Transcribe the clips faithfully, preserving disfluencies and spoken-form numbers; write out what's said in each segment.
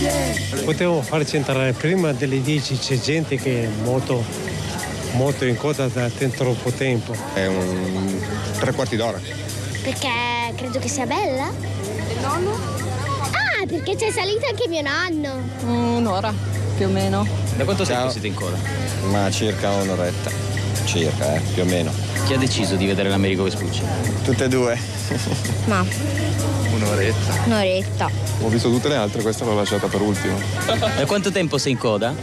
Potevo farci entrare prima delle dieci, c'è gente che è molto, molto in coda da troppo tempo. È un tre quarti d'ora. Perché credo che sia bella. Il nonno? Ah, perché c'è salito anche mio nonno. Mm, un'ora, più o meno. Da quanto Ciao. tempo siete in coda? Ma circa un'oretta. Circa, eh, più o meno. Chi ha deciso di vedere l'Americo Vespucci? Tutte e due. Ma Un'oretta. un'oretta. Ho visto tutte le altre, questa l'ho lasciata per ultimo. Da quanto tempo sei in coda?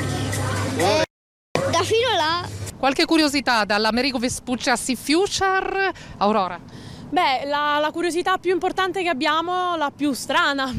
Da fino là. Qualche curiosità dall'Americo Vespucci a Sea Future, Aurora? Beh, la, la curiosità più importante che abbiamo, la più strana,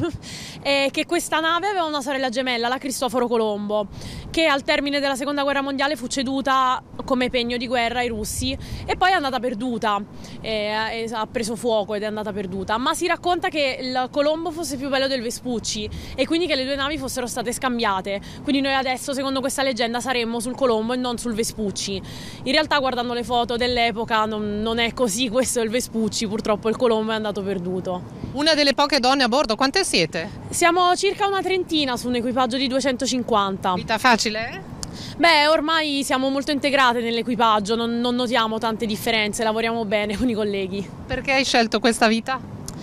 è che questa nave aveva una sorella gemella, la Cristoforo Colombo, che al termine della seconda guerra mondiale fu ceduta come pegno di guerra ai russi e poi è andata perduta, e, e ha preso fuoco ed è andata perduta, ma si racconta che il Colombo fosse più bello del Vespucci e quindi che le due navi fossero state scambiate, quindi noi adesso secondo questa leggenda saremmo sul Colombo e non sul Vespucci. In realtà guardando le foto dell'epoca non, non è così, questo è il Vespucci, purtroppo il Colombo è andato perduto. Una delle poche donne a bordo, quante siete? Siamo circa una trentina su un equipaggio di duecentocinquanta. Vita facile? Beh, ormai siamo molto integrate nell'equipaggio, non, non notiamo tante differenze, lavoriamo bene con i colleghi. Perché hai scelto questa vita?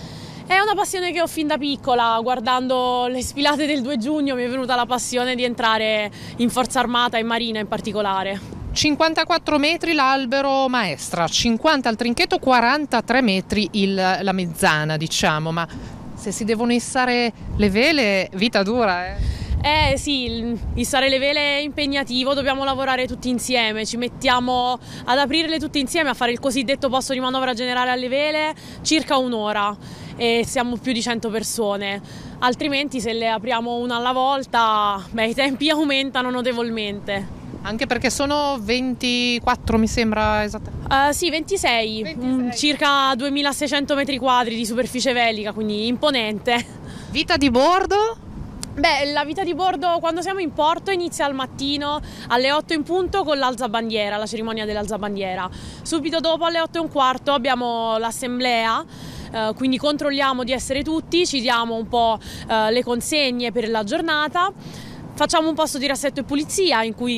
È una passione che ho fin da piccola, guardando le sfilate del due giugno mi è venuta la passione di entrare in Forza Armata e Marina in particolare. cinquantaquattro metri l'albero maestra, cinquanta il trinchetto, quarantatré metri il, la mezzana, diciamo, ma se si devono issare le vele, vita dura, eh? Eh sì, issare le vele è impegnativo, dobbiamo lavorare tutti insieme, ci mettiamo ad aprirle tutte insieme, a fare il cosiddetto posto di manovra generale alle vele, circa un'ora e siamo più di cento persone, altrimenti se le apriamo una alla volta, beh, i tempi aumentano notevolmente. Anche perché sono ventiquattro, mi sembra esattamente. Uh, sì, ventisei, ventisei. Mm, circa duemilaseicento metri quadri di superficie velica, quindi imponente. Vita di bordo? Beh, la vita di bordo quando siamo in porto inizia al mattino alle otto in punto con l'alzabandiera, la cerimonia dell'alzabandiera. Subito dopo alle otto e un quarto abbiamo l'assemblea, eh, quindi controlliamo di essere tutti, ci diamo un po' eh, le consegne per la giornata. Facciamo un posto di rassetto e pulizia in cui